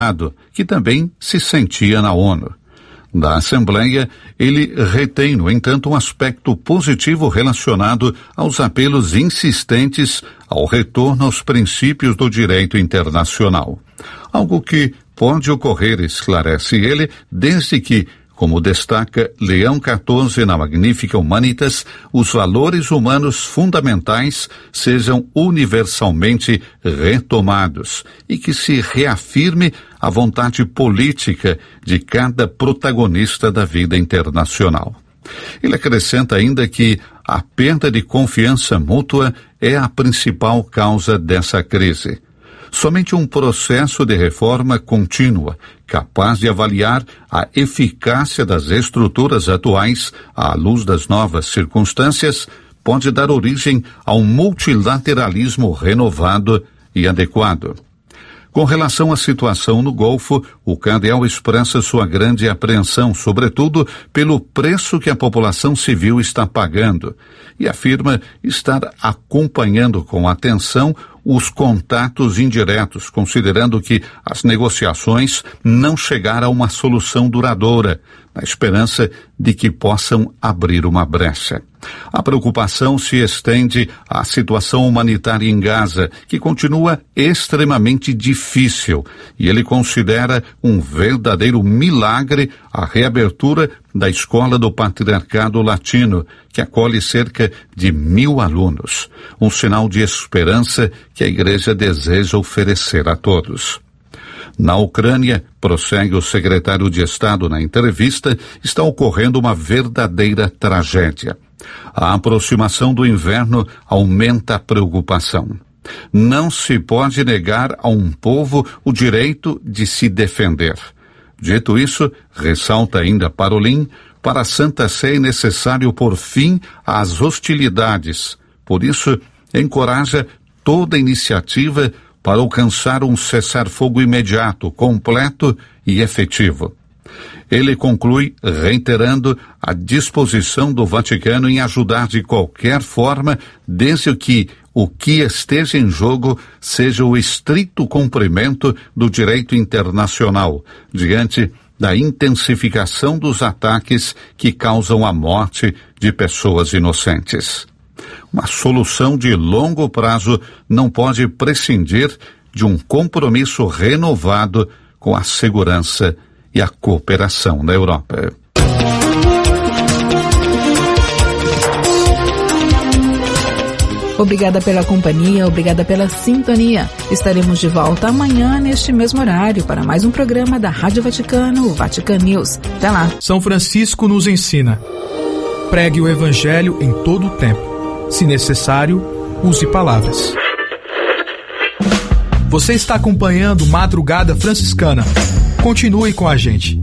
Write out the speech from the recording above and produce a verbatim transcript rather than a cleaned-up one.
que também se sentia na ONU. Da Assembleia, ele retém, no entanto, um aspecto positivo relacionado aos apelos insistentes ao retorno aos princípios do direito internacional. Algo que pode ocorrer, esclarece ele, desde que, como destaca Leão quatorze na Magnífica Humanitas, os valores humanos fundamentais sejam universalmente retomados e que se reafirme a vontade política de cada protagonista da vida internacional. Ele acrescenta ainda que a perda de confiança mútua é a principal causa dessa crise. Somente um processo de reforma contínua, capaz de avaliar a eficácia das estruturas atuais à luz das novas circunstâncias, pode dar origem a um multilateralismo renovado e adequado. Com relação à situação no Golfo, o cardeal expressa sua grande apreensão, sobretudo pelo preço que a população civil está pagando, e afirma estar acompanhando com atenção os contatos indiretos, considerando que as negociações não chegaram a uma solução duradoura, na esperança de que possam abrir uma brecha. A preocupação se estende à situação humanitária em Gaza, que continua extremamente difícil, e ele considera um verdadeiro milagre a reabertura da Escola do Patriarcado Latino, que acolhe cerca de mil alunos, um sinal de esperança que a Igreja deseja oferecer a todos. Na Ucrânia, prossegue o secretário de Estado na entrevista, está ocorrendo uma verdadeira tragédia. A aproximação do inverno aumenta a preocupação. Não se pode negar a um povo o direito de se defender. Dito isso, ressalta ainda Parolin, para a Santa Sé é necessário pôr fim às hostilidades. Por isso, encoraja toda iniciativa para alcançar um cessar-fogo imediato, completo e efetivo. Ele conclui reiterando a disposição do Vaticano em ajudar de qualquer forma, desde que o que esteja em jogo seja o estrito cumprimento do direito internacional, diante da intensificação dos ataques que causam a morte de pessoas inocentes. Uma solução de longo prazo não pode prescindir de um compromisso renovado com a segurança e a cooperação na Europa. Obrigada pela companhia, obrigada pela sintonia. Estaremos de volta amanhã neste mesmo horário para mais um programa da Rádio Vaticano, o Vatican News. Até lá. São Francisco nos ensina: pregue o Evangelho em todo o tempo. Se necessário, use palavras. Você está acompanhando Madrugada Franciscana. Continue com a gente.